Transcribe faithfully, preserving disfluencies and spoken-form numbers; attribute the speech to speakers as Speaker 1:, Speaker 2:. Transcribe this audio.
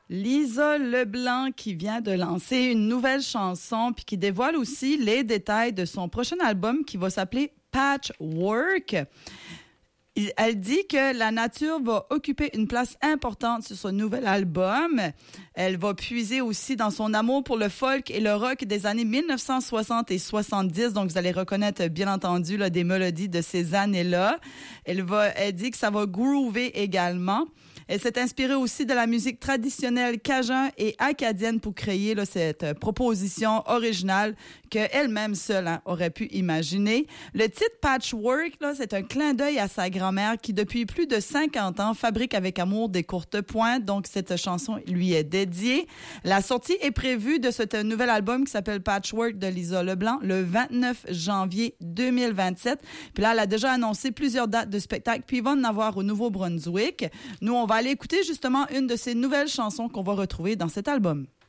Speaker 1: Lisa Leblanc qui vient de lancer une nouvelle chanson puis qui dévoile aussi les détails de son prochain album qui va s'appeler Patchwork. Elle dit que la nature va occuper une place importante sur son nouvel album. Elle va puiser aussi dans son amour pour le folk et le rock des années mille neuf cent soixante et soixante-dix. Donc, vous allez reconnaître, bien entendu, là, des mélodies de ces années-là. Elle va, elle dit que ça va groover également. Elle s'est inspirée aussi de la musique traditionnelle cajun et acadienne pour créer là, cette euh, proposition originale qu'elle-même seule hein, aurait pu imaginer. Le titre Patchwork, là, c'est un clin d'œil à sa grand-mère qui, depuis plus de cinquante ans, fabrique avec amour des courtes pointes. Donc, cette chanson lui est dédiée. La sortie est prévue de ce nouvel album qui s'appelle Patchwork de Lisa Leblanc le vingt-neuf janvier deux mille vingt-sept. Puis là, elle a déjà annoncé plusieurs dates de spectacle. Puis il va en avoir au Nouveau-Brunswick. Nous, on va aller écouter justement une de ces nouvelles chansons qu'on va retrouver dans cet album.